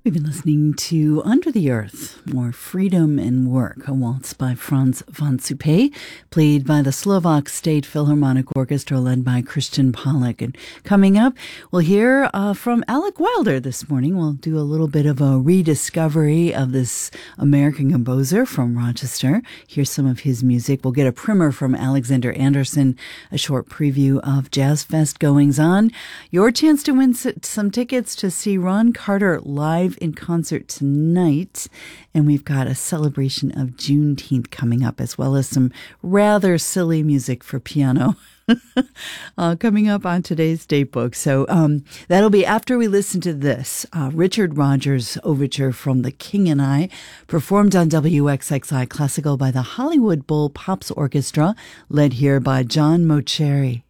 We've been listening to Under the Earth, More Freedom and Work, a waltz by Franz von Suppé, played by the Slovak State Philharmonic Orchestra, led by Christian Pollock. And coming up, we'll hear from Alec Wilder this morning. We'll do a little bit of a rediscovery of this American composer from Rochester. Here's some of his music. We'll get a primer from Alexander Anderson, a short preview of Jazz Fest goings on. Your chance to win some tickets to see Ron Carter live in concert tonight, and we've got a celebration of Juneteenth coming up, as well as some rather silly music for piano coming up on today's datebook. So that'll be after we listen to this Richard Rodgers overture from The King and I, performed on WXXI Classical by the Hollywood Bowl Pops Orchestra, led here by John Mocheri.